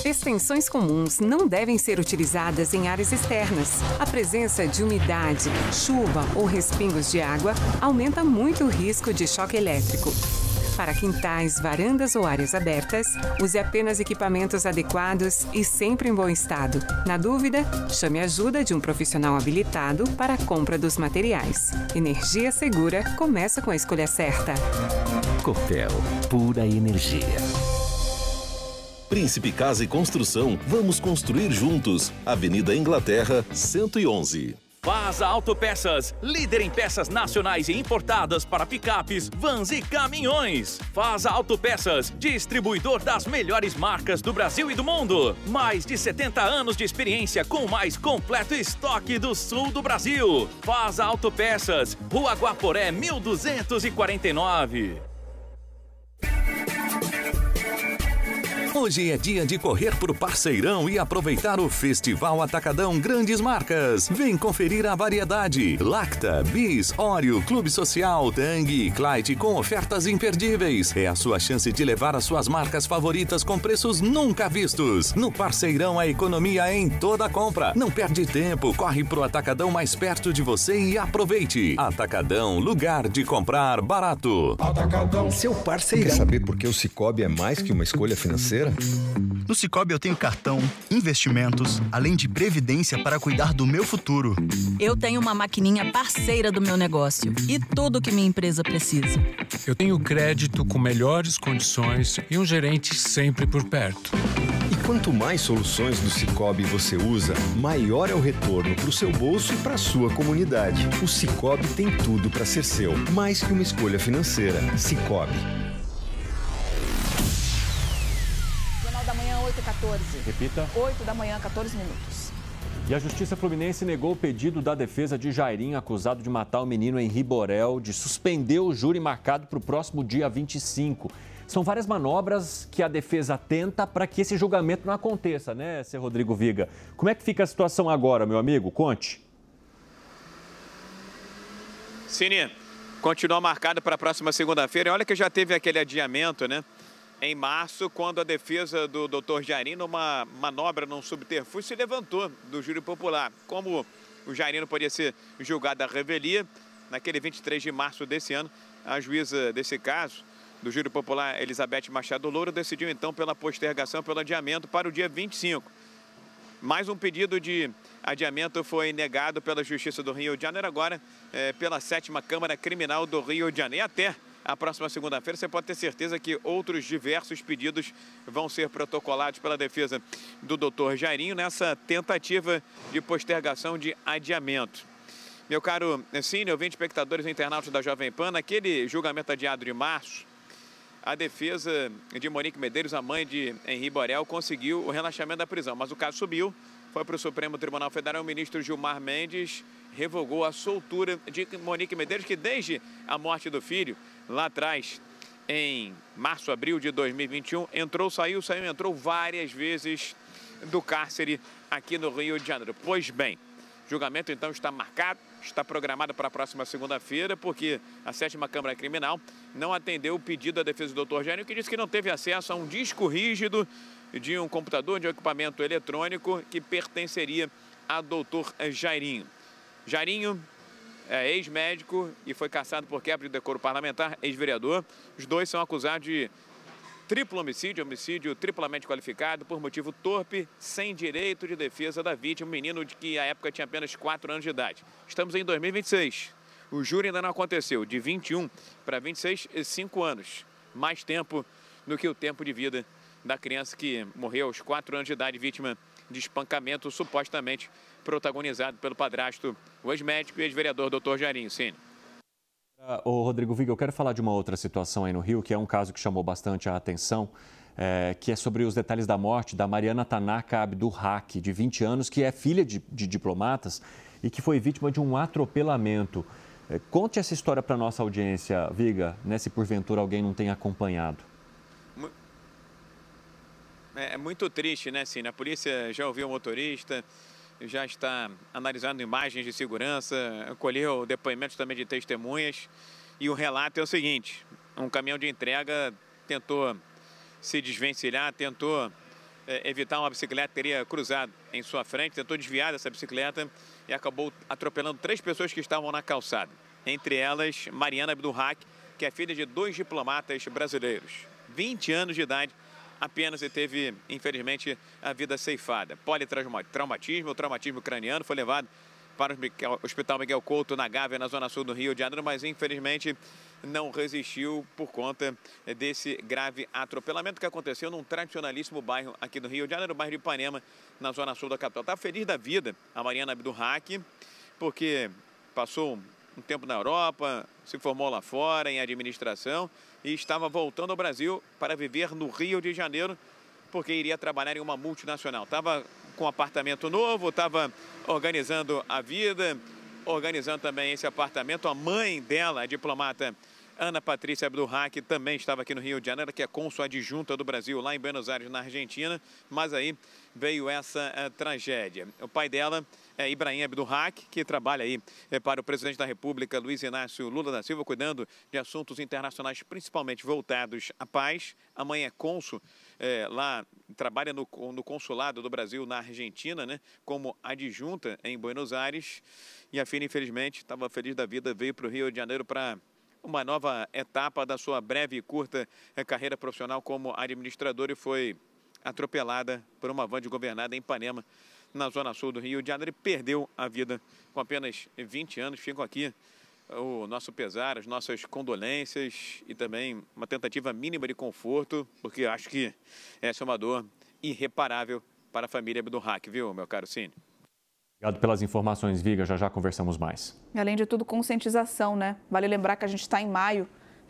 Extensões comuns não devem ser utilizadas em áreas externas. A presença de umidade, chuva ou respingos de água aumenta muito o risco de choque elétrico. Para quintais, varandas ou áreas abertas, use apenas equipamentos adequados e sempre em bom estado. Na dúvida, chame a ajuda de um profissional habilitado para a compra dos materiais. Energia segura começa com a escolha certa. Copel, pura energia. Príncipe Casa e Construção, vamos construir juntos. Avenida Inglaterra, 111. Fasa Autopeças, líder em peças nacionais e importadas para picapes, vans e caminhões. Fasa Autopeças, distribuidor das melhores marcas do Brasil e do mundo. Mais de 70 anos de experiência com o mais completo estoque do sul do Brasil. Fasa Autopeças, Rua Guaporé, 1249. Hoje é dia de correr pro Parceirão e aproveitar o Festival Atacadão Grandes Marcas. Vem conferir a variedade. Lacta, Bis, Oreo, Clube Social, Tang e Clyde com ofertas imperdíveis. É a sua chance de levar as suas marcas favoritas com preços nunca vistos. No Parceirão, a economia é em toda compra. Não perde tempo, corre pro Atacadão mais perto de você e aproveite. Atacadão, lugar de comprar barato. Atacadão. Seu Parceirão. Quer saber por que o Sicoob é mais que uma escolha financeira? No Sicoob eu tenho cartão, investimentos, além de previdência para cuidar do meu futuro. Eu tenho uma maquininha parceira do meu negócio e tudo que minha empresa precisa. Eu tenho crédito com melhores condições e um gerente sempre por perto. E quanto mais soluções do Sicoob você usa, maior é o retorno para o seu bolso e para a sua comunidade. O Sicoob tem tudo para ser seu, mais que uma escolha financeira. Sicoob. Da manhã, 8h14. Repita. 8 da manhã, 14 minutos. E a Justiça Fluminense negou o pedido da defesa de Jairinho, acusado de matar o menino Henri Borel, de suspender o júri marcado para o próximo dia 25. São várias manobras que a defesa tenta para que esse julgamento não aconteça, né, Sr. Rodrigo Viga? Como é que fica a situação agora, meu amigo? Conte. Cine, continua marcado para a próxima segunda-feira. Olha que já teve aquele adiamento, né? Em março, quando a defesa do Dr. Jairinho, numa manobra, num subterfúgio, se levantou do júri popular. Como o Jairinho podia ser julgado à revelia, naquele 23 de março desse ano, a juíza desse caso, do júri popular, Elizabeth Machado Louro, decidiu então pela postergação, pelo adiamento para o dia 25. Mais um pedido de adiamento foi negado pela Justiça do Rio de Janeiro, agora pela 7ª Câmara Criminal do Rio de Janeiro. E até a próxima segunda-feira, você pode ter certeza que outros diversos pedidos vão ser protocolados pela defesa do Dr. Jairinho nessa tentativa de postergação de adiamento. Meu caro Cine, ouvinte, espectadores e internautas da Jovem Pan, naquele julgamento adiado de março, a defesa de Monique Medeiros, a mãe de Henri Borel, conseguiu o relaxamento da prisão, mas o caso subiu, foi para o Supremo Tribunal Federal. O ministro Gilmar Mendes revogou a soltura de Monique Medeiros, que desde a morte do filho, lá atrás, em março, abril de 2021, entrou, saiu, entrou várias vezes do cárcere aqui no Rio de Janeiro. Pois bem, o julgamento então está marcado, está programado para a próxima segunda-feira, porque a 7ª Câmara Criminal não atendeu o pedido da defesa do Dr. Jairinho, que disse que não teve acesso a um disco rígido de um computador, de um equipamento eletrônico que pertenceria a Dr. Jairinho. Jairinho é ex-médico e foi cassado por quebra de decoro parlamentar, ex-vereador. Os dois são acusados de triplo homicídio, homicídio triplamente qualificado por motivo torpe, sem direito de defesa da vítima, um menino de que à época tinha apenas 4 anos de idade. Estamos em 2026. O júri ainda não aconteceu. De 21 para 26, 5 anos. Mais tempo do que o tempo de vida da criança que morreu aos 4 anos de idade, vítima de espancamento supostamente protagonizado pelo padrasto, o ex-médico e ex-vereador Dr. Jairinho. Cine. Ô Rodrigo Viga, eu quero falar de uma outra situação aí no Rio, que é um caso que chamou bastante a atenção, que é sobre os detalhes da morte da Mariana Tanaka Abdurraqui, de 20 anos, que é filha de diplomatas e que foi vítima de um atropelamento. Conte essa história para a nossa audiência, Viga, né, se porventura alguém não tem acompanhado. É muito triste, né, Cine? A polícia já ouviu o motorista, já está analisando imagens de segurança, colheu depoimentos também de testemunhas. E o relato é o seguinte: um caminhão de entrega tentou se desvencilhar, tentou evitar uma bicicleta que teria cruzado em sua frente, tentou desviar dessa bicicleta e acabou atropelando 3 pessoas que estavam na calçada. Entre elas, Mariana Abdulhak, que é filha de 2 diplomatas brasileiros. 20 anos de idade apenas e teve, infelizmente, a vida ceifada. Politraumatismo, traumatismo craniano, foi levado para o Hospital Miguel Couto, na Gávea, na zona sul do Rio de Janeiro, mas infelizmente não resistiu por conta desse grave atropelamento que aconteceu num tradicionalíssimo bairro aqui do Rio de Janeiro, o bairro de Ipanema, na zona sul da capital. Está feliz da vida a Mariana Abdulhak, porque passou um tempo na Europa, se formou lá fora em administração e estava voltando ao Brasil para viver no Rio de Janeiro, porque iria trabalhar em uma multinacional. Estava com um apartamento novo, estava organizando a vida, organizando também esse apartamento. A mãe dela, a diplomata Ana Patrícia Abdulhak, também estava aqui no Rio de Janeiro, que é cônsul adjunta do Brasil lá em Buenos Aires, na Argentina, mas aí veio essa tragédia. O pai dela é Ibrahim Abdulhak, que trabalha aí para o presidente da República, Luiz Inácio Lula da Silva, cuidando de assuntos internacionais, principalmente voltados à paz. A mãe é cônsul lá, trabalha no consulado do Brasil na Argentina, né, como adjunta em Buenos Aires. E a filha, infelizmente, estava feliz da vida, veio para o Rio de Janeiro para uma nova etapa da sua breve e curta carreira profissional como administradora e foi atropelada por uma van de governada em Ipanema, na zona sul do Rio de Janeiro, e perdeu a vida com apenas 20 anos. Ficam aqui o nosso pesar, as nossas condolências e também uma tentativa mínima de conforto, porque acho que essa é uma dor irreparável para a família Abdulhak, viu, meu caro Cine? Obrigado pelas informações, Viga. Já já conversamos mais. E além de tudo, conscientização, né? Vale lembrar que a gente está em maio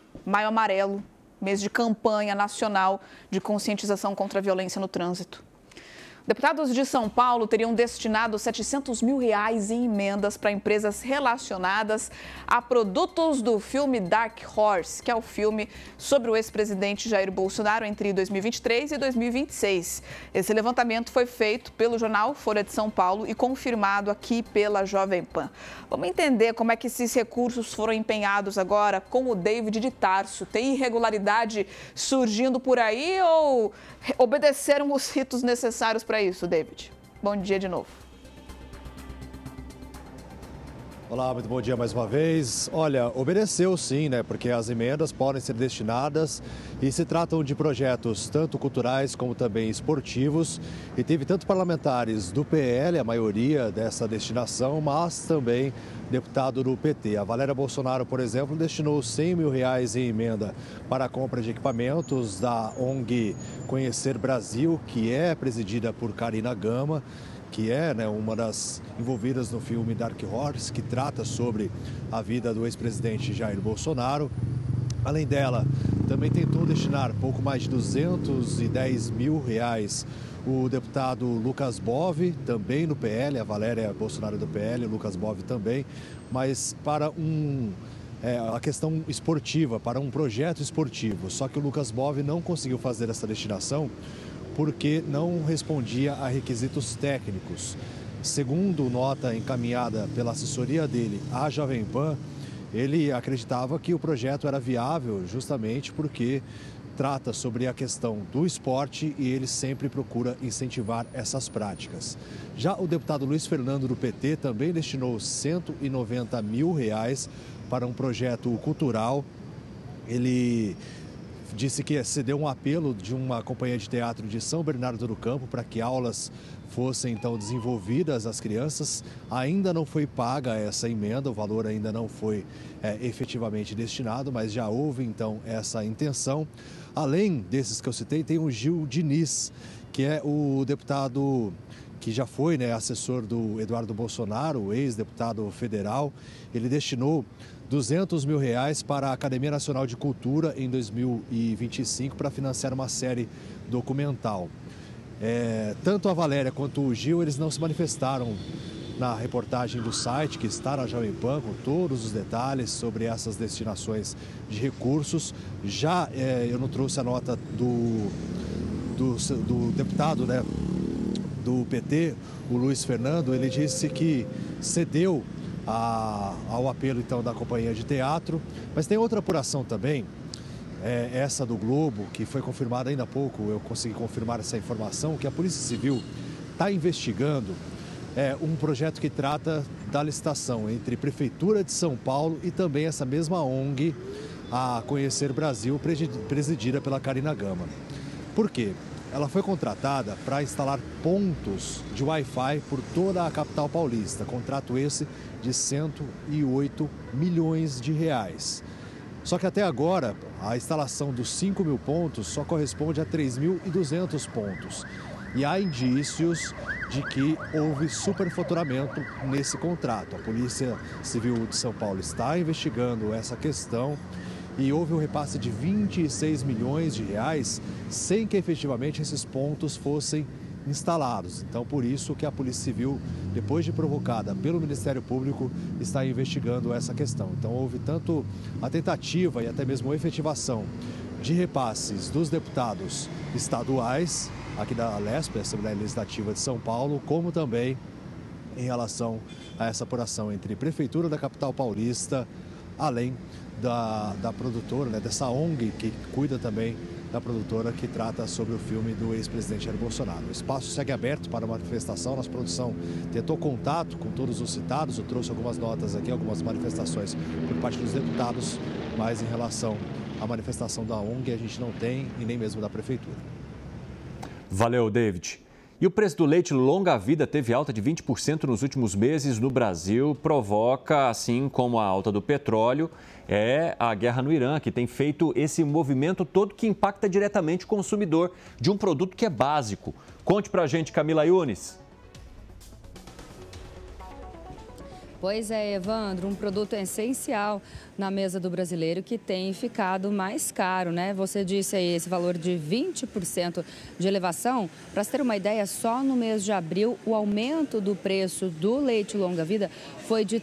amarelo, mês de campanha nacional de conscientização contra a violência no trânsito. Deputados de São Paulo teriam destinado R$700 mil em emendas para empresas relacionadas a produtos do filme Dark Horse, que é o filme sobre o ex-presidente Jair Bolsonaro entre 2023 e 2026. Esse levantamento foi feito pelo jornal Folha de São Paulo e confirmado aqui pela Jovem Pan. Vamos entender como é que esses recursos foram empenhados agora com o David de Tarso. Tem irregularidade surgindo por aí ou obedeceram os ritos necessários para isso, David? Bom dia de novo. Olá, muito bom dia mais uma vez. Olha, obedeceu sim, né? Porque as emendas podem ser destinadas e se tratam de projetos tanto culturais como também esportivos. E teve tanto parlamentares do PL, a maioria dessa destinação, mas também deputado do PT. A Valéria Bolsonaro, por exemplo, destinou R$100 mil em emenda para a compra de equipamentos da ONG Conhecer Brasil, que é presidida por Karina Gama, que é, né, uma das envolvidas no filme Dark Horse, que trata sobre a vida do ex-presidente Jair Bolsonaro. Além dela, também tentou destinar pouco mais de R$210 mil o deputado Lucas Bove, também no PL, a Valéria Bolsonaro do PL, o Lucas Bove também, mas para a questão esportiva, para um projeto esportivo. Só que o Lucas Bove não conseguiu fazer essa destinação porque não respondia a requisitos técnicos. Segundo nota encaminhada pela assessoria dele à Jovem Pan, ele acreditava que o projeto era viável justamente porque trata sobre a questão do esporte e ele sempre procura incentivar essas práticas. Já o deputado Luiz Fernando do PT também destinou R$190 mil para um projeto cultural. Ele disse que cedeu um apelo de uma companhia de teatro de São Bernardo do Campo para que aulas fossem então desenvolvidas às crianças. Ainda não foi paga essa emenda, o valor ainda não foi efetivamente destinado, mas já houve então essa intenção. Além desses que eu citei, tem o Gil Diniz, que é o deputado que já foi, né, assessor do Eduardo Bolsonaro, o ex-deputado federal. Ele destinou R$200 mil para a Academia Nacional de Cultura em 2025 para financiar uma série documental. Tanto a Valéria quanto o Gil, eles não se manifestaram na reportagem do site, que está na Jovem Pan, com todos os detalhes sobre essas destinações de recursos. Já eu não trouxe a nota do deputado, né, do PT, o Luiz Fernando. Ele disse que cedeu ao apelo então da companhia de teatro. Mas tem outra apuração também, essa do Globo, que foi confirmada ainda há pouco, eu consegui confirmar essa informação, que a Polícia Civil está investigando um projeto que trata da licitação entre Prefeitura de São Paulo e também essa mesma ONG, a Conhecer Brasil, presidida pela Karina Gama. Por quê? Ela foi contratada para instalar pontos de Wi-Fi por toda a capital paulista. Contrato esse de 108 milhões de reais. Só que até agora, a instalação dos 5 mil pontos só corresponde a 3.200 pontos. E há indícios de que houve superfaturamento nesse contrato. A Polícia Civil de São Paulo está investigando essa questão. E houve um repasse de 26 milhões de reais sem que efetivamente esses pontos fossem instalados. Então, por isso que a Polícia Civil, depois de provocada pelo Ministério Público, está investigando essa questão. Então, houve tanto a tentativa e até mesmo a efetivação de repasses dos deputados estaduais, aqui da Alesp, Assembleia Legislativa de São Paulo, como também em relação a essa apuração entre Prefeitura da capital paulista, além da produtora, né, dessa ONG que cuida também da produtora que trata sobre o filme do ex-presidente Jair Bolsonaro. O espaço segue aberto para a manifestação. Nossa produção tentou contato com todos os citados. Eu trouxe algumas notas aqui, algumas manifestações por parte dos deputados, mas em relação à manifestação da ONG a gente não tem e nem mesmo da Prefeitura. Valeu, David. E o preço do leite longa-vida teve alta de 20% nos últimos meses no Brasil. Provoca, assim como a alta do petróleo, a guerra no Irã, que tem feito esse movimento todo que impacta diretamente o consumidor de um produto que é básico. Conte pra gente, Camila Yunes. Pois é, Evandro, um produto essencial na mesa do brasileiro que tem ficado mais caro, né? Você disse aí esse valor de 20% de elevação. Para você ter uma ideia, só no mês de abril o aumento do preço do leite longa-vida foi de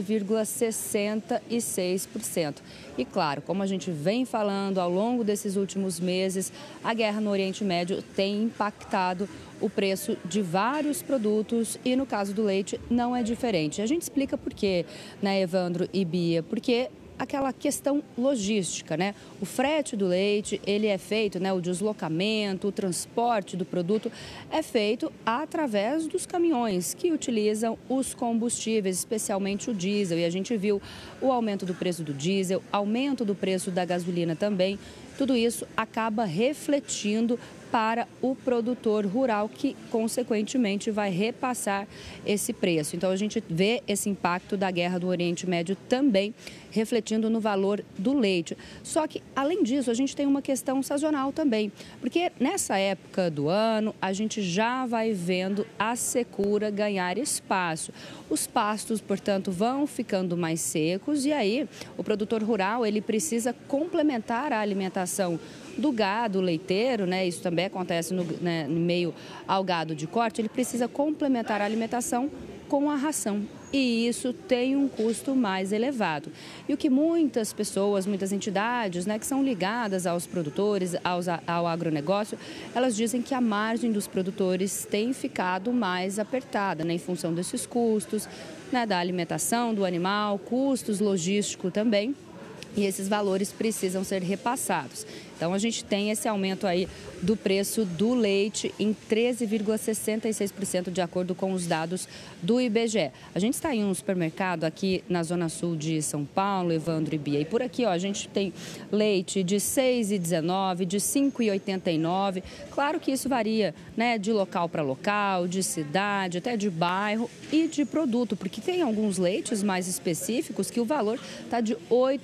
13,66%. E claro, como a gente vem falando ao longo desses últimos meses, a guerra no Oriente Médio tem impactado o preço de vários produtos e no caso do leite não é diferente. A gente explica por quê, né, Evandro e Bia? Porque aquela questão logística, né? O frete do leite, ele é feito, né? O deslocamento, o transporte do produto é feito através dos caminhões que utilizam os combustíveis, especialmente o diesel. E a gente viu o aumento do preço do diesel, aumento do preço da gasolina também. Tudo isso acaba refletindo para o produtor rural, que, consequentemente, vai repassar esse preço. Então, a gente vê esse impacto da guerra do Oriente Médio também refletindo no valor do leite. Só que, além disso, a gente tem uma questão sazonal também, porque nessa época do ano, a gente já vai vendo a secura ganhar espaço. Os pastos, portanto, vão ficando mais secos e aí o produtor rural, ele precisa complementar a alimentação do gado leiteiro, né? Isso também acontece no meio ao gado de corte, ele precisa complementar a alimentação com a ração. E isso tem um custo mais elevado. E o que muitas pessoas, muitas entidades, né, que são ligadas aos produtores, ao agronegócio, elas dizem que a margem dos produtores tem ficado mais apertada, né, em função desses custos, né, da alimentação do animal, custos logísticos também. E esses valores precisam ser repassados. Então, a gente tem esse aumento aí do preço do leite em 13,66%, de acordo com os dados do IBGE. A gente está em um supermercado aqui na Zona Sul de São Paulo, Evandro e Bia. E por aqui, ó, a gente tem leite de R$ 6,19, de R$ 5,89. Claro que isso varia, né, de local para local, de cidade, até de bairro e de produto, porque tem alguns leites mais específicos que o valor está de R$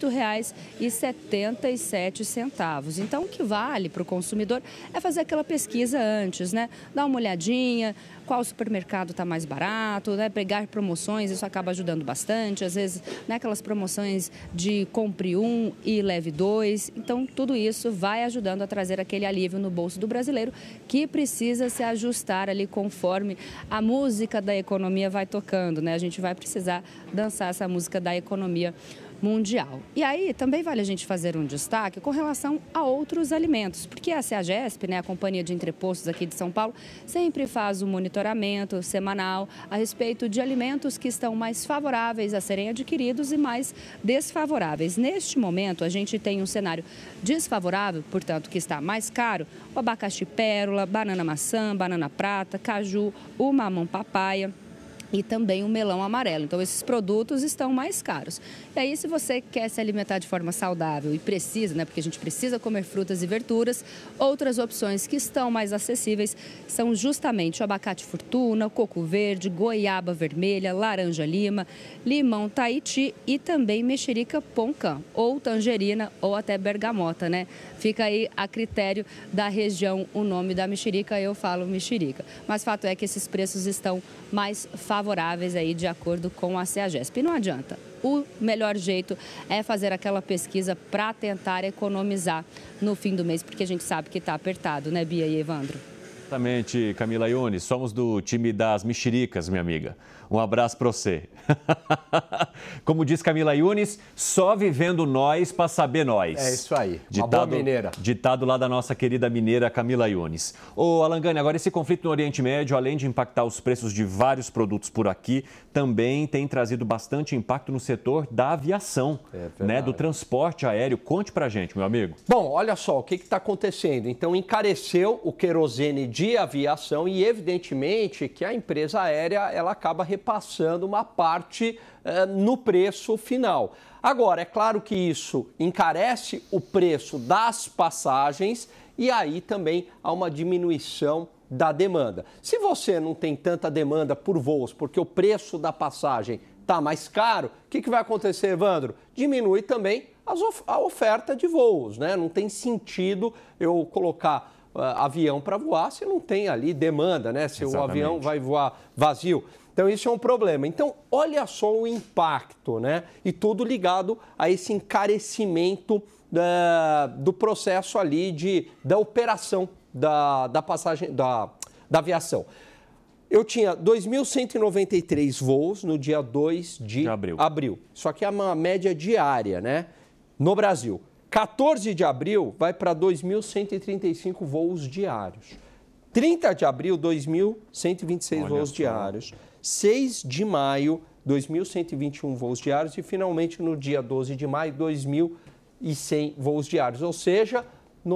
8,77. Então, o que vale para o consumidor é fazer aquela pesquisa antes, né? Dar uma olhadinha, qual supermercado está mais barato, né? Pegar promoções, isso acaba ajudando bastante. Às vezes, né, aquelas promoções de compre um e leve dois. Então, tudo isso vai ajudando a trazer aquele alívio no bolso do brasileiro, que precisa se ajustar ali conforme a música da economia vai tocando, né? A gente vai precisar dançar essa música da economia mundial. E aí também vale a gente fazer um destaque com relação a outros alimentos, porque a CEAGESP, né, a Companhia de Entrepostos aqui de São Paulo, sempre faz um monitoramento semanal a respeito de alimentos que estão mais favoráveis a serem adquiridos e mais desfavoráveis. Neste momento, a gente tem um cenário desfavorável, portanto, que está mais caro, o abacaxi pérola, banana maçã, banana prata, caju, o mamão papaya e também o melão amarelo. Então, esses produtos estão mais caros. E aí, se você quer se alimentar de forma saudável e precisa, né, porque a gente precisa comer frutas e verduras, outras opções que estão mais acessíveis são justamente o abacate fortuna, o coco verde, goiaba vermelha, laranja lima, limão Tahiti e também mexerica poncã, ou tangerina, ou até bergamota, né? Fica aí a critério da região o nome da mexerica, eu falo mexerica. Mas fato é que esses preços estão mais favoráveis aí de acordo com a CEAGESP. E não adianta. O melhor jeito é fazer aquela pesquisa para tentar economizar no fim do mês, porque a gente sabe que está apertado, né, Bia e Evandro? Exatamente, Camila Yunes. Somos do time das mexericas, minha amiga. Um abraço para você. Como diz Camila Yunes, só vivendo nós para saber nós. É isso aí, uma boa mineira. Ditado lá da nossa querida mineira Camila Yunes. Ô, Alangani, agora esse conflito no Oriente Médio, além de impactar os preços de vários produtos por aqui, também tem trazido bastante impacto no setor da aviação, né, do transporte aéreo. Conte pra gente, meu amigo. Bom, olha só o que está acontecendo. Então, encareceu o querosene de aviação e, evidentemente, que a empresa aérea ela acaba repassando uma parte no preço final. Agora, é claro que isso encarece o preço das passagens e aí também há uma diminuição da demanda. Se você não tem tanta demanda por voos, porque o preço da passagem está mais caro, o que vai acontecer, Evandro? Diminui também a oferta de voos, né? Não tem sentido eu colocar avião para voar se não tem ali demanda, né? Se Exatamente. O avião vai voar vazio. Então, isso é um problema. Então, olha só o impacto, né? E tudo ligado a esse encarecimento do processo ali da operação da passagem, da aviação. Eu tinha 2.193 voos no dia 2 de abril. Só que é uma média diária, né? No Brasil. 14 de abril vai para 2.135 voos diários. 30 de abril, 2.126 voos diários. 6 de maio, 2.121 voos diários. E, finalmente, no dia 12 de maio, 2.100 voos diários. Ou seja,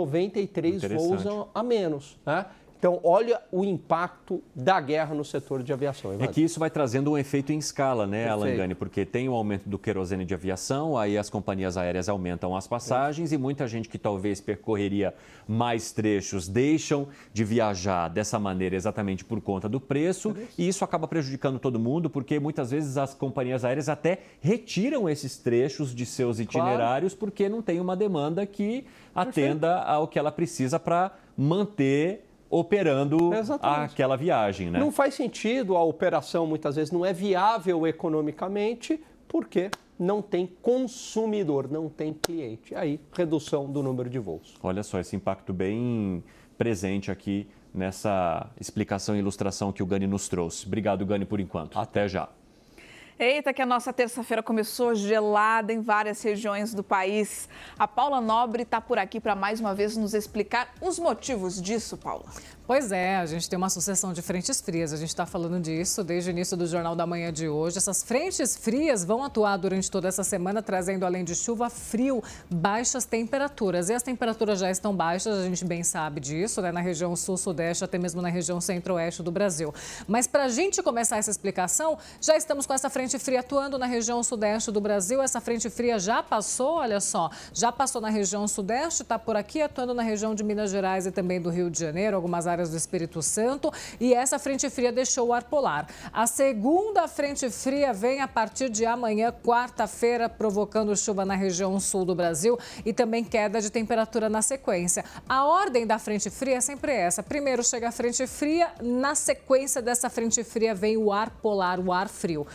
93 voos a menos, né? Então, olha o impacto da guerra no setor de aviação. É que isso vai trazendo um efeito em escala, né, Alangani? Porque tem o aumento do querosene de aviação, aí as companhias aéreas aumentam as passagens e muita gente que talvez percorreria mais trechos deixam de viajar dessa maneira exatamente por conta do preço e isso acaba prejudicando todo mundo porque muitas vezes as companhias aéreas até retiram esses trechos de seus itinerários porque não tem uma demanda que atenda ao que ela precisa para manter operando aquela viagem, né? Não faz sentido, a operação muitas vezes não é viável economicamente, porque não tem consumidor, não tem cliente. Aí, redução do número de voos. Olha só, esse impacto bem presente aqui nessa explicação e ilustração que o Gani nos trouxe. Obrigado, Gani, por enquanto. Até já. Eita, que a nossa terça-feira começou gelada em várias regiões do país. A Paula Nobre está por aqui para mais uma vez nos explicar os motivos disso, Paula. Pois é, a gente tem uma sucessão de frentes frias. A gente está falando disso desde o início do Jornal da Manhã de hoje. Essas frentes frias vão atuar durante toda essa semana, trazendo, além de chuva, frio, baixas temperaturas. E as temperaturas já estão baixas, a gente bem sabe disso, né? Na região sul-sudeste, até mesmo na região centro-oeste do Brasil. Mas para a gente começar essa explicação, já estamos com essa frente fria atuando na região sudeste do Brasil. Essa frente fria já passou, olha só, já passou na região sudeste, está por aqui atuando na região de Minas Gerais e também do Rio de Janeiro, algumas áreas do Espírito Santo, e essa frente fria deixou o ar polar. A segunda frente fria vem a partir de amanhã, quarta-feira, provocando chuva na região sul do Brasil e também queda de temperatura na sequência. A ordem da frente fria é sempre essa. Primeiro chega a frente fria, na sequência dessa frente fria vem o ar polar, o ar frio. Primeiro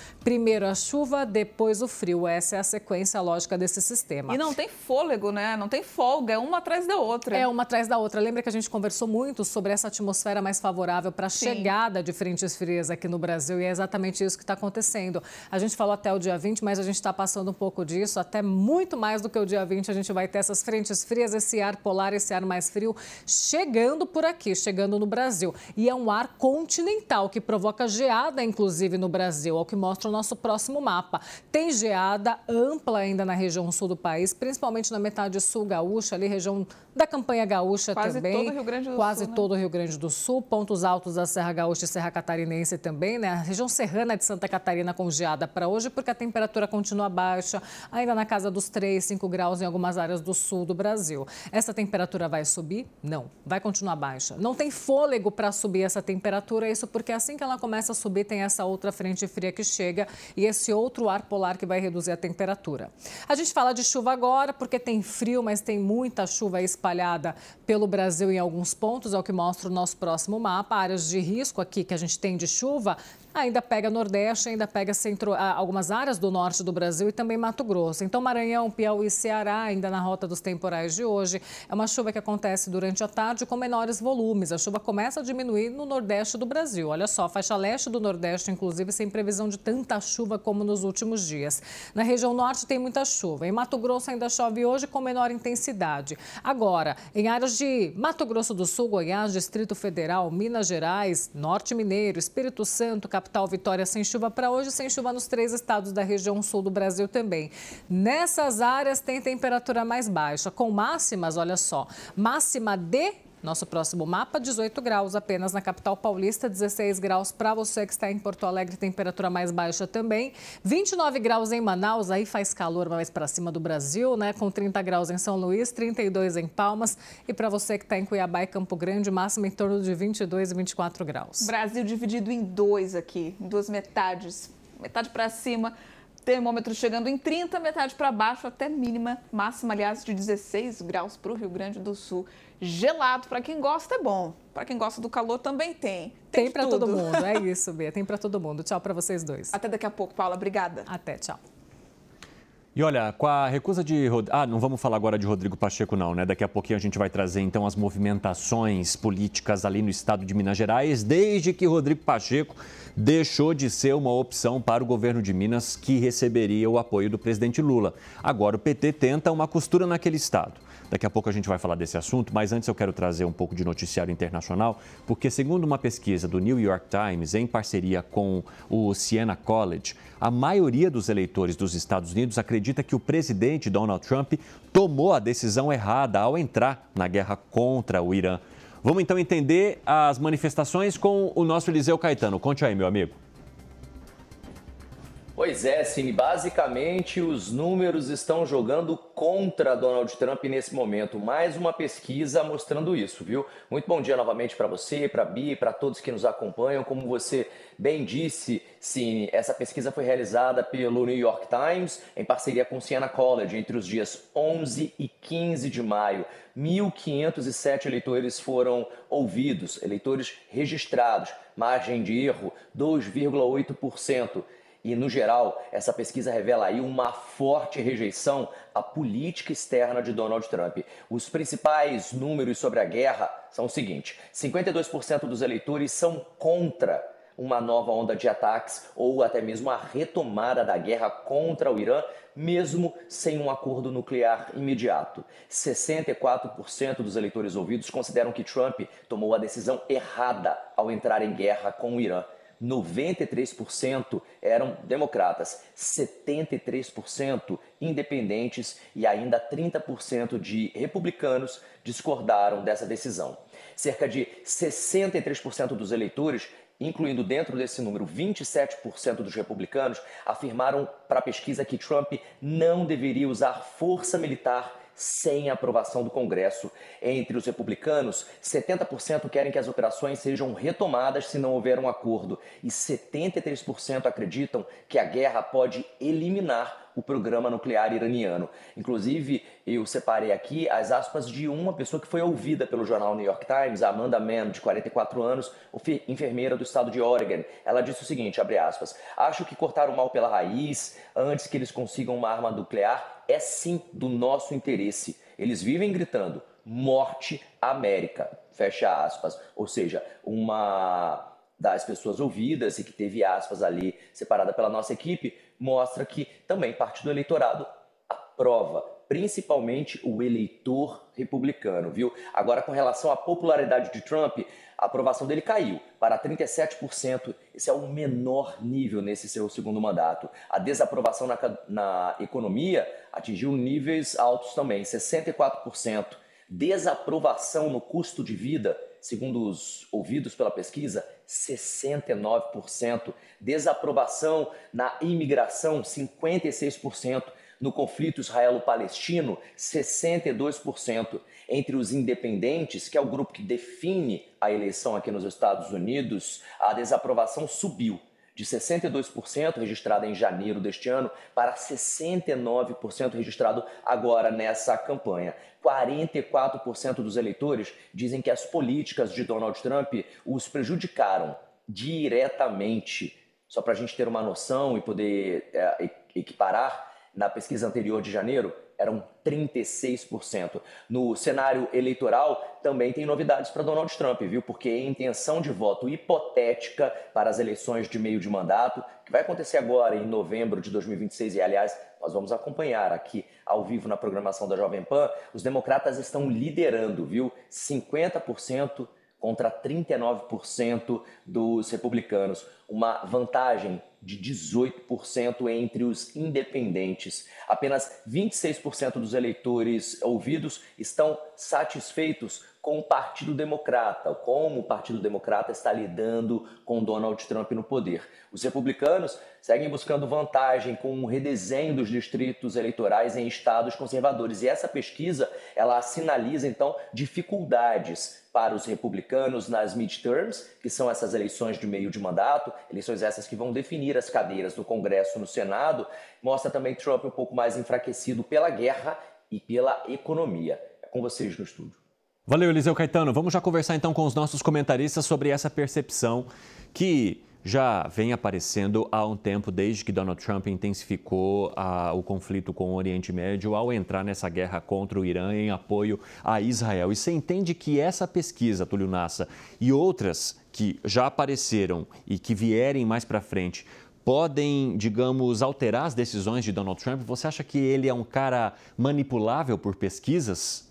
Primeiro a chuva, depois o frio. Essa é a sequência lógica desse sistema. E não tem fôlego, né? Não tem folga, é uma atrás da outra. É uma atrás da outra. Lembra que a gente conversou muito sobre essa atmosfera mais favorável para a chegada de frentes frias aqui no Brasil e é exatamente isso que está acontecendo. A gente falou até o dia 20, mas a gente está passando um pouco disso, até muito mais do que o dia 20 a gente vai ter essas frentes frias, esse ar polar, esse ar mais frio chegando por aqui, chegando no Brasil. E é um ar continental que provoca geada, inclusive, no Brasil, é o que mostra o nosso próximo mapa. Tem geada ampla ainda na região sul do país, principalmente na metade sul gaúcha, ali região da Campanha Gaúcha quase também. Todo o Rio Grande do quase Sul, né? todo o Rio Grande do Sul, pontos altos da Serra Gaúcha e Serra Catarinense também, né? A região serrana de Santa Catarina com geada para hoje, porque a temperatura continua baixa, ainda na casa dos 3, 5 graus em algumas áreas do sul do Brasil. Essa temperatura vai subir? Não, vai continuar baixa. Não tem fôlego para subir essa temperatura, isso porque assim que ela começa a subir, tem essa outra frente fria que chega e esse outro ar polar que vai reduzir a temperatura. A gente fala de chuva agora porque tem frio, mas tem muita chuva espalhada pelo Brasil em alguns pontos, é o que mostra o nosso próximo mapa. Áreas de risco aqui que a gente tem de chuva, ainda pega Nordeste, ainda pega algumas áreas do norte do Brasil e também Mato Grosso. Então, Maranhão, Piauí e Ceará, ainda na rota dos temporais de hoje. É uma chuva que acontece durante a tarde com menores volumes. A chuva começa a diminuir no Nordeste do Brasil. Olha só, faixa leste do Nordeste, inclusive, sem previsão de tanta chuva como nos últimos dias. Na região norte tem muita chuva. Em Mato Grosso ainda chove hoje com menor intensidade. Agora, em áreas de Mato Grosso do Sul, Goiás, Distrito Federal, Minas Gerais, Norte Mineiro, Espírito Santo, capital Vitória, sem chuva para hoje, sem chuva nos 3 estados da região sul do Brasil também. Nessas áreas tem temperatura mais baixa, com máximas, olha só, máxima de nosso próximo mapa, 18 graus apenas na capital paulista, 16 graus para você que está em Porto Alegre, temperatura mais baixa também, 29 graus em Manaus, aí faz calor mais para cima do Brasil, né? Com 30 graus em São Luís, 32 em Palmas e para você que está em Cuiabá e Campo Grande, máxima em torno de 22 e 24 graus. Brasil dividido em dois aqui, em duas metades, metade para cima, termômetro chegando em 30, metade para baixo, até mínima, máxima, aliás, de 16 graus para o Rio Grande do Sul. Gelado, para quem gosta é bom, para quem gosta do calor também tem. Tem para todo mundo, é isso, Bia, tem para todo mundo. Tchau para vocês dois. Até daqui a pouco, Paula, obrigada. Até, tchau. E olha, com a recusa de... não vamos falar agora de Rodrigo Pacheco não, né? Daqui a pouquinho a gente vai trazer então as movimentações políticas ali no estado de Minas Gerais, desde que Rodrigo Pacheco deixou de ser uma opção para o governo de Minas, que receberia o apoio do presidente Lula. Agora o PT tenta uma costura naquele estado. Daqui a pouco a gente vai falar desse assunto, mas antes eu quero trazer um pouco de noticiário internacional, porque segundo uma pesquisa do New York Times, em parceria com o Siena College, a maioria dos eleitores dos Estados Unidos acredita que o presidente Donald Trump tomou a decisão errada ao entrar na guerra contra o Irã. Vamos então entender as manifestações com o nosso Eliseu Caetano. Conte aí, meu amigo. Pois é, Cine, basicamente os números estão jogando contra Donald Trump nesse momento. Mais uma pesquisa mostrando isso, viu? Muito bom dia novamente para você, para a Bia, para todos que nos acompanham. Como você bem disse, Cine, essa pesquisa foi realizada pelo New York Times em parceria com o Siena College entre os dias 11 e 15 de maio. 1.507 eleitores foram ouvidos, eleitores registrados, margem de erro 2,8%. E, no geral, essa pesquisa revela aí uma forte rejeição à política externa de Donald Trump. Os principais números sobre a guerra são o seguinte: 52% dos eleitores são contra uma nova onda de ataques ou até mesmo a retomada da guerra contra o Irã, mesmo sem um acordo nuclear imediato. 64% dos eleitores ouvidos consideram que Trump tomou a decisão errada ao entrar em guerra com o Irã. 93% eram democratas, 73% independentes e ainda 30% de republicanos discordaram dessa decisão. Cerca de 63% dos eleitores, incluindo dentro desse número 27% dos republicanos, afirmaram para a pesquisa que Trump não deveria usar força militar sem a aprovação do Congresso. Entre os republicanos, 70% querem que as operações sejam retomadas se não houver um acordo e 73% acreditam que a guerra pode eliminar o programa nuclear iraniano. Inclusive, eu separei aqui as aspas de uma pessoa que foi ouvida pelo jornal New York Times, a Amanda Mann, de 44 anos, enfermeira do estado de Oregon. Ela disse o seguinte, abre aspas, acho que cortar o mal pela raiz, antes que eles consigam uma arma nuclear, é sim do nosso interesse. Eles vivem gritando, morte América, fecha aspas. Ou seja, uma das pessoas ouvidas e que teve aspas ali separada pela nossa equipe, mostra que também parte do eleitorado aprova, principalmente o eleitor republicano, viu? Agora, com relação à popularidade de Trump, a aprovação dele caiu para 37%. Esse é o menor nível nesse seu segundo mandato. A desaprovação na economia atingiu níveis altos também, 64%. Desaprovação no custo de vida, segundo os ouvidos pela pesquisa, 69%. Desaprovação na imigração, 56%. No conflito israelo-palestino, 62%. Entre os independentes, que é o grupo que define a eleição aqui nos Estados Unidos, a desaprovação subiu de 62% registrada em janeiro deste ano para 69% registrado agora nessa campanha. 44% dos eleitores dizem que as políticas de Donald Trump os prejudicaram diretamente. Só para a gente ter uma noção e poder equiparar, na pesquisa anterior de janeiro, eram 36%. No cenário eleitoral, também tem novidades para Donald Trump, viu? Porque a intenção de voto hipotética para as eleições de meio de mandato, que vai acontecer agora em novembro de 2026, e aliás, nós vamos acompanhar aqui ao vivo na programação da Jovem Pan, os democratas estão liderando, viu? 50% contra 39% dos republicanos. Uma vantagem de 18% entre os independentes. Apenas 26% dos eleitores ouvidos estão satisfeitos com o Partido Democrata, como o Partido Democrata está lidando com Donald Trump no poder. Os republicanos seguem buscando vantagem com um redesenho dos distritos eleitorais em estados conservadores. E essa pesquisa, ela sinaliza, então, dificuldades para os republicanos nas midterms, que são essas eleições de meio de mandato, eleições essas que vão definir as cadeiras do Congresso e no Senado. Mostra também Trump um pouco mais enfraquecido pela guerra e pela economia. É com vocês no estúdio. Valeu, Eliseu Caetano. Vamos já conversar então com os nossos comentaristas sobre essa percepção que já vem aparecendo há um tempo, desde que Donald Trump intensificou o conflito com o Oriente Médio ao entrar nessa guerra contra o Irã em apoio a Israel. E você entende que essa pesquisa, Túlio Nassa, e outras que já apareceram e que vierem mais para frente, podem, digamos, alterar as decisões de Donald Trump? Você acha que ele é um cara manipulável por pesquisas?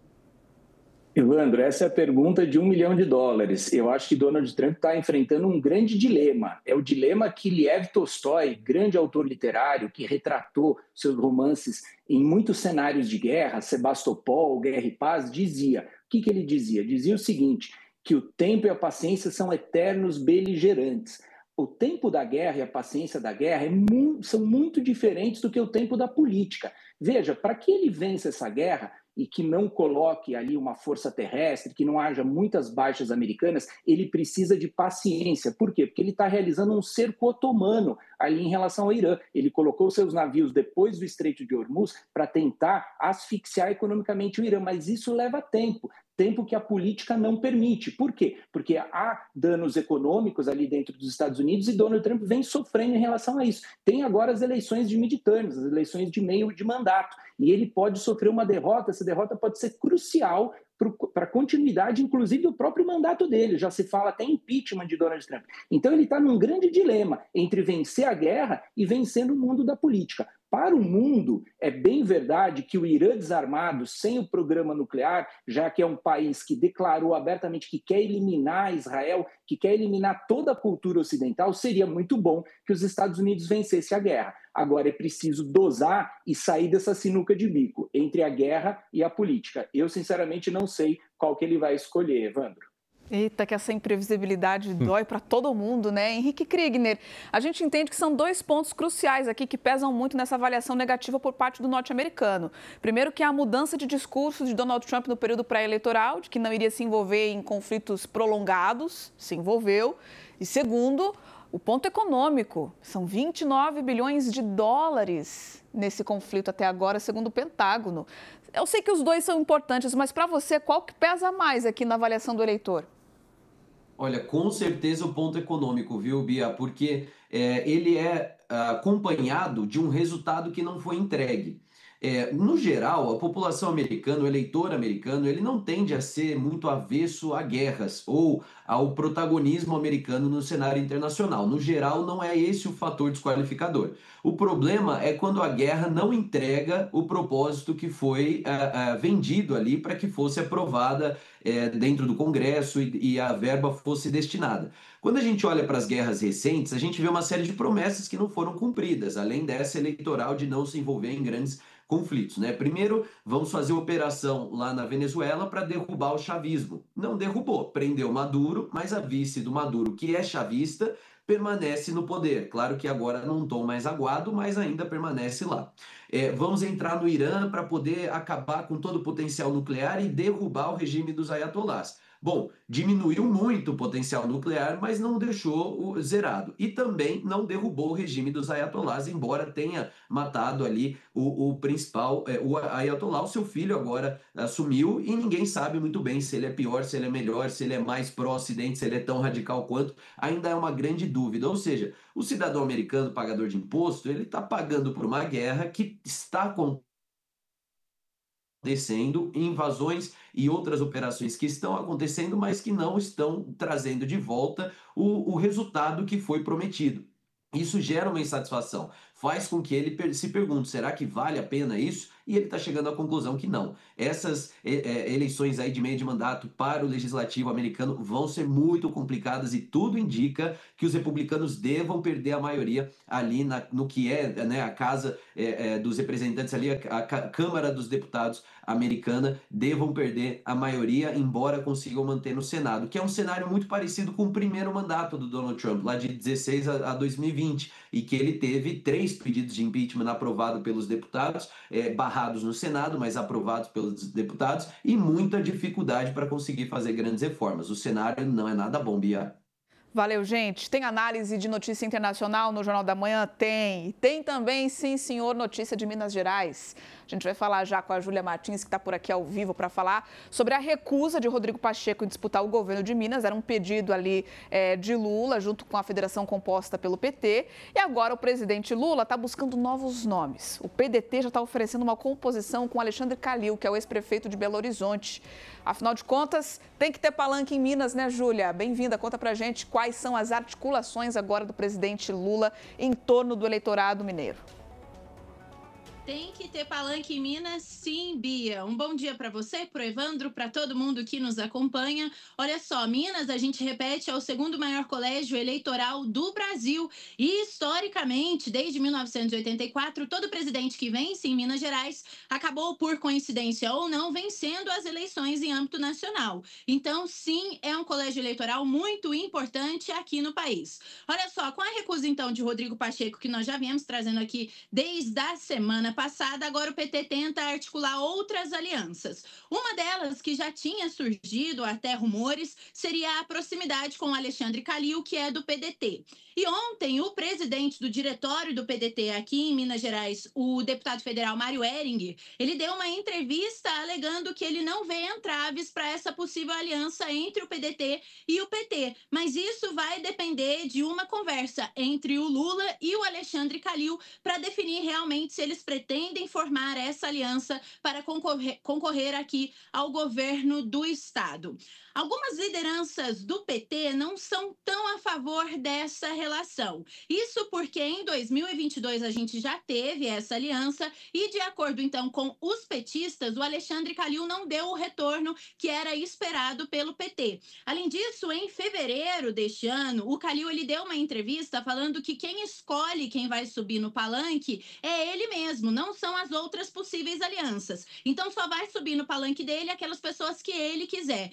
Evandro, essa é a pergunta de $1 milhão. Eu acho que Donald Trump está enfrentando um grande dilema. É o dilema que Lev Tolstói, grande autor literário, que retratou seus romances em muitos cenários de guerra, Sebastopol, Guerra e Paz, dizia. O que ele dizia? Dizia o seguinte, que o tempo e a paciência são eternos beligerantes. O tempo da guerra e a paciência da guerra são muito diferentes do que o tempo da política. Veja, para que ele vença essa guerra e que não coloque ali uma força terrestre, que não haja muitas baixas americanas, ele precisa de paciência. Por quê? Porque ele está realizando um cerco otomano ali em relação ao Irã. Ele colocou seus navios depois do Estreito de Hormuz para tentar asfixiar economicamente o Irã, mas isso leva tempo que a política não permite. Por quê? Porque há danos econômicos ali dentro dos Estados Unidos e Donald Trump vem sofrendo em relação a isso. Tem agora as eleições de midterms, as eleições de meio de mandato, e ele pode sofrer uma derrota, essa derrota pode ser crucial para a continuidade, inclusive, do próprio mandato dele. Já se fala até impeachment de Donald Trump. Então ele está num grande dilema entre vencer a guerra e vencer no mundo da política. Para o mundo, é bem verdade que o Irã desarmado, sem o programa nuclear, já que é um país que declarou abertamente que quer eliminar Israel, que quer eliminar toda a cultura ocidental, seria muito bom que os Estados Unidos vencessem a guerra. Agora é preciso dosar e sair dessa sinuca de bico entre a guerra e a política. Eu, sinceramente, não sei qual que ele vai escolher, Evandro. Eita, que essa imprevisibilidade dói para todo mundo, né? Henrique Kriegner, a gente entende que são dois pontos cruciais aqui que pesam muito nessa avaliação negativa por parte do norte-americano. Primeiro, que é a mudança de discurso de Donald Trump no período pré-eleitoral, de que não iria se envolver em conflitos prolongados, se envolveu. E segundo, o ponto econômico. São 29 bilhões de dólares nesse conflito até agora, segundo o Pentágono. Eu sei que os dois são importantes, mas para você, qual que pesa mais aqui na avaliação do eleitor? Olha, com certeza o ponto econômico, viu, Bia? Porque ele é acompanhado de um resultado que não foi entregue. No geral, a população americana, o eleitor americano, ele não tende a ser muito avesso a guerras ou ao protagonismo americano no cenário internacional. No geral, não é esse o fator desqualificador. O problema é quando a guerra não entrega o propósito que foi vendido ali para que fosse aprovada dentro do Congresso e a verba fosse destinada. Quando a gente olha para as guerras recentes, a gente vê uma série de promessas que não foram cumpridas, além dessa eleitoral de não se envolver em grandes conflitos, né? Primeiro, vamos fazer operação lá na Venezuela para derrubar o chavismo. Não derrubou, prendeu Maduro, mas a vice do Maduro, que é chavista, permanece no poder. Claro que agora num tom mais aguado, mas ainda permanece lá. Vamos entrar no Irã para poder acabar com todo o potencial nuclear e derrubar o regime dos ayatolás. Bom, diminuiu muito o potencial nuclear, mas não deixou zerado. E também não derrubou o regime dos ayatolás, embora tenha matado ali o principal, o ayatolá. O seu filho agora assumiu e ninguém sabe muito bem se ele é pior, se ele é melhor, se ele é mais pró-ocidente, se ele é tão radical quanto. Ainda é uma grande dúvida. Ou seja, o cidadão americano, pagador de imposto, ele está pagando por uma guerra que está acontecendo, invasões e outras operações que estão acontecendo, mas que não estão trazendo de volta o resultado que foi prometido. Isso gera uma insatisfação, faz com que ele se pergunte, será que vale a pena isso? E ele está chegando à conclusão que não. Essas eleições aí de meio de mandato para o legislativo americano vão ser muito complicadas e tudo indica que os republicanos devam perder a maioria ali no que né, a Casa dos Representantes, ali a Câmara dos Deputados americana, devam perder a maioria, embora consigam manter no Senado, que é um cenário muito parecido com o primeiro mandato do Donald Trump, lá de 16 a 2020, e que ele teve 3 pedidos de impeachment aprovados pelos deputados, barrados no Senado, mas aprovados pelos deputados, e muita dificuldade para conseguir fazer grandes reformas. O cenário não é nada bom, Bia. Valeu, gente. Tem análise de notícia internacional no Jornal da Manhã? Tem. E tem também, sim, senhor, notícia de Minas Gerais. A gente vai falar já com a Júlia Martins, que está por aqui ao vivo, para falar sobre a recusa de Rodrigo Pacheco em disputar o governo de Minas. Era um pedido ali de Lula, junto com a federação composta pelo PT. E agora o presidente Lula está buscando novos nomes. O PDT já está oferecendo uma composição com Alexandre Calil, que é o ex-prefeito de Belo Horizonte. Afinal de contas, tem que ter palanque em Minas, né, Júlia? Bem-vinda. Conta pra gente quais são as articulações agora do presidente Lula em torno do eleitorado mineiro. Tem que ter palanque em Minas, sim, Bia. Um bom dia para você, para o Evandro, para todo mundo que nos acompanha. Olha só, Minas, a gente repete, é o segundo maior colégio eleitoral do Brasil. E, historicamente, desde 1984, todo presidente que vence em Minas Gerais acabou, por coincidência ou não, vencendo as eleições em âmbito nacional. Então, sim, é um colégio eleitoral muito importante aqui no país. Olha só, com a recusa, então, de Rodrigo Pacheco, que nós já viemos trazendo aqui desde a semana passada, agora o PT tenta articular outras alianças. Uma delas, que já tinha surgido até rumores, seria a proximidade com Alexandre Calil, que é do PDT. E ontem, o presidente do diretório do PDT aqui em Minas Gerais, o deputado federal Mário Hering, ele deu uma entrevista alegando que ele não vê entraves para essa possível aliança entre o PDT e o PT. Mas isso vai depender de uma conversa entre o Lula e o Alexandre Calil para definir realmente se eles pretendem formar essa aliança para concorrer aqui ao governo do estado. Algumas lideranças do PT não são tão a favor dessa relação. Isso porque em 2022 a gente já teve essa aliança e, de acordo então com os petistas, o Alexandre Calil não deu o retorno que era esperado pelo PT. Além disso, em fevereiro deste ano, o Calil ele deu uma entrevista falando que quem escolhe quem vai subir no palanque é ele mesmo, não são as outras possíveis alianças. Então só vai subir no palanque dele aquelas pessoas que ele quiser. Isso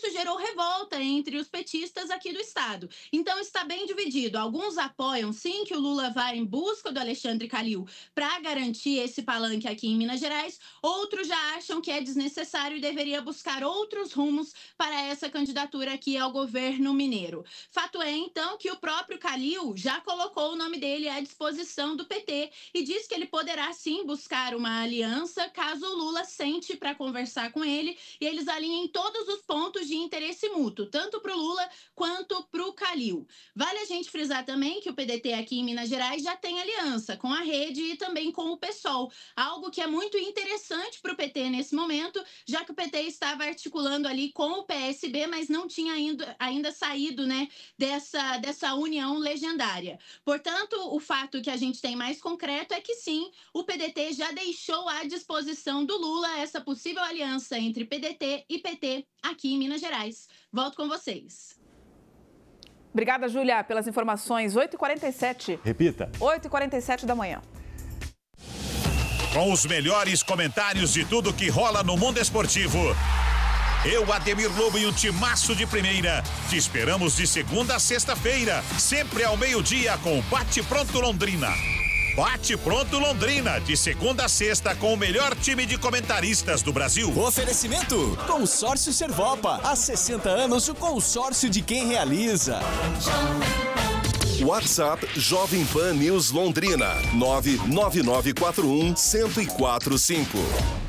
isso gerou revolta entre os petistas aqui do estado. Então está bem dividido. Alguns apoiam sim que o Lula vá em busca do Alexandre Calil para garantir esse palanque aqui em Minas Gerais. Outros já acham que é desnecessário e deveria buscar outros rumos para essa candidatura aqui ao governo mineiro. Fato é, então, que o próprio Calil já colocou o nome dele à disposição do PT e diz que ele poderá sim buscar uma aliança caso o Lula sente para conversar com ele e eles alinhem todos os pontos de interesse mútuo, tanto para o Lula quanto para o Calil. Vale a gente frisar também que o PDT aqui em Minas Gerais já tem aliança com a Rede e também com o PSOL, algo que é muito interessante para o PT nesse momento, já que o PT estava articulando ali com o PSB, mas não tinha ainda saído, né, dessa união legendária. Portanto, o fato que a gente tem mais concreto é que sim, o PDT já deixou à disposição do Lula essa possível aliança entre PDT e PT aqui em Minas Gerais. Volto com vocês. Obrigada, Júlia, pelas informações. 8h47. Repita. 8h47 da manhã. Com os melhores comentários de tudo que rola no mundo esportivo. Eu, Ademir Lobo e um timaço de primeira. Te esperamos de segunda a sexta-feira, sempre ao meio-dia com o Bate Pronto Londrina. Bate Pronto Londrina, de segunda a sexta com o melhor time de comentaristas do Brasil. Oferecimento: Consórcio Servopa. Há 60 anos, o consórcio de quem realiza. WhatsApp Jovem Pan News Londrina 99941 1045.